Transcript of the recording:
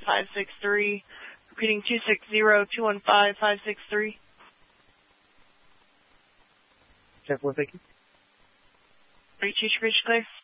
563. Repeating 260-215-563. Check one, thank you. Reach clear.